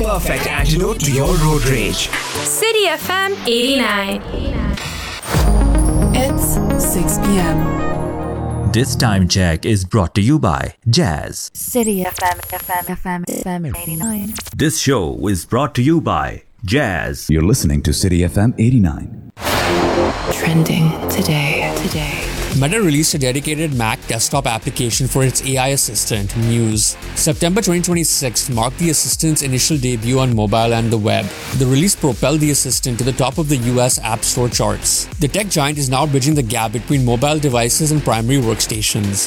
perfect antidote to your road rage. City FM 89. It's 6 p.m. This time check is brought to you by Jazz. City FM 89. This show is brought to you by Jazz. You're listening to City FM 89. Trending today. Meta released a dedicated Mac desktop application for its AI assistant, Muse. September 2026 marked the assistant's initial debut on mobile and the web. The release propelled the assistant to the top of the US App Store charts. The tech giant is now bridging the gap between mobile devices and primary workstations.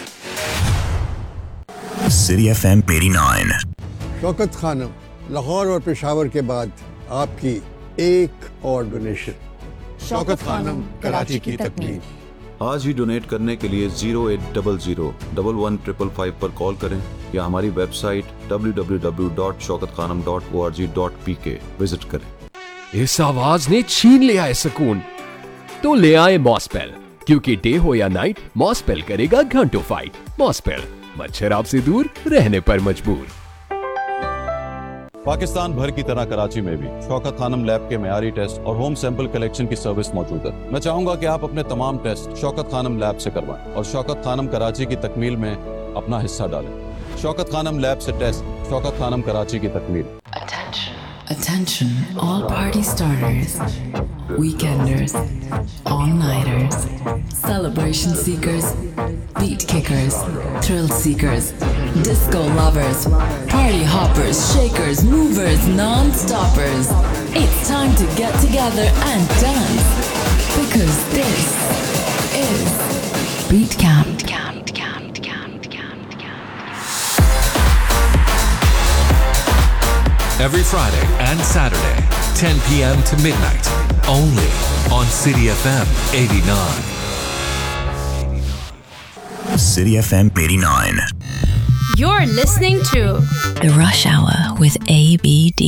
City FM 89. Shaukat Khanam, Lahore और पेशावर के बाद आपकी एक और donation. Shaukat Khanam, Karachi की तकमील। आज ही donate करने के लिए 0800-115555 पर कॉल करें या हमारी वेबसाइट www.shaukatkhanam.org.pk विजिट करें। इस आवाज ने छीन लिया है सुकून, तो ले आए मॉसपेल, क्योंकि डे हो या नाइट मॉसपेल करेगा घंटों फाइट। मॉसपेल, मच्छर आपसे दूर रहने पर मजबूर। पाकिस्तान भर की तरह कराची में भी शौकत खानम लैब के मेयारी टेस्ट और होम सैंपल कलेक्शन की सर्विस मौजूद है। मैं चाहूंगा कि आप अपने तमाम टेस्ट शौकत खानम लैब से करवाएं और शौकत खानम कराची की तकमील में अपना हिस्सा डालें। शौकत खानम लैब से टेस्ट, शौकत खानम कराची की तकमील। Attention, all party starters, weekenders, all-nighters, celebration seekers, beat kickers, thrill seekers, disco lovers, party hoppers, shakers, movers, non-stoppers. It's time to get together and dance, because this is Beat Camp. Every Friday and Saturday, 10 p.m. to midnight, only on City FM 89. City FM 89. You're listening to The Rush Hour with ABD.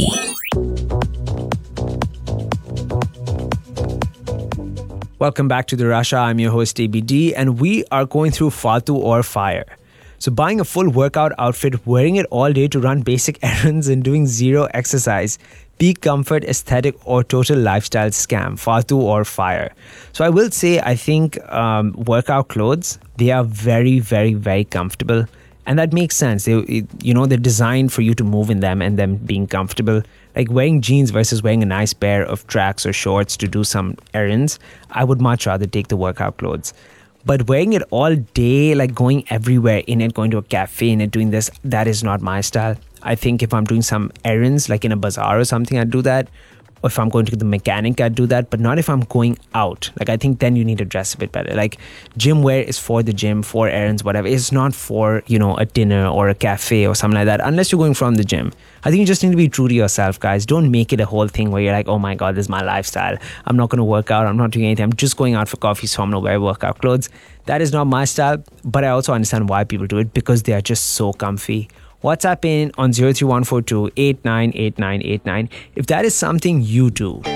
Welcome back to the Rush Hour. I'm your host ABD, and we are going through Faltu or Fire. So buying a full workout outfit, wearing it all day to run basic errands and doing zero exercise, peak comfort, aesthetic, or total lifestyle scam, Faltu or Fire. So I will say, I think workout clothes, they are very, very, very comfortable. And that makes sense. They're designed for you to move in them and them being comfortable. Like wearing jeans versus wearing a nice pair of tracks or shorts to do some errands, I would much rather take the workout clothes. But wearing it all day, like going everywhere in it, going to a cafe in it, doing this, that is not my style. I think if I'm doing some errands, like in a bazaar or something, I'd do that. Or if I'm going to the mechanic, I'd do that. But not if I'm going out. Like, I think then you need to dress a bit better. Like, gym wear is for the gym, for errands, whatever. It's not for, a dinner or a cafe or something like that, unless you're going from the gym. I think you just need to be true to yourself, guys. Don't make it a whole thing where you're like, oh my God, this is my lifestyle. I'm not going to work out. I'm not doing anything. I'm just going out for coffee, so I'm going to wear workout clothes. That is not my style. But I also understand why people do it, because they are just so comfy. WhatsApp in on 03142 898989 if that is something you do.